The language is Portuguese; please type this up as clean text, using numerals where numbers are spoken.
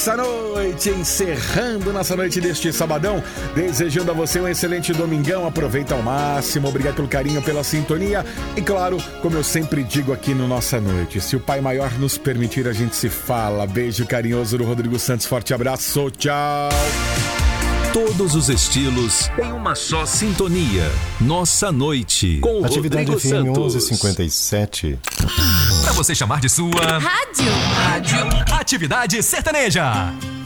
Essa noite, encerrando nossa noite deste sabadão, desejando a você um excelente domingão, aproveita ao máximo, obrigado pelo carinho, pela sintonia e claro, como eu sempre digo aqui no Nossa Noite, se o Pai Maior nos permitir, a gente se fala. Beijo carinhoso do Rodrigo Santos, forte abraço, tchau! Todos os estilos têm uma só sintonia. Nossa Noite, com o Atividade Rodrigo FM Santos. 1157. Pra você chamar de sua... Rádio. Atividade Sertaneja.